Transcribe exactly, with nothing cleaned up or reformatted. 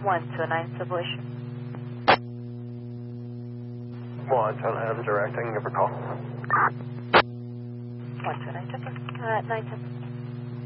one to a nine civil issue. one to a nine, directing, give a call. one to a nine, uh, nine ten.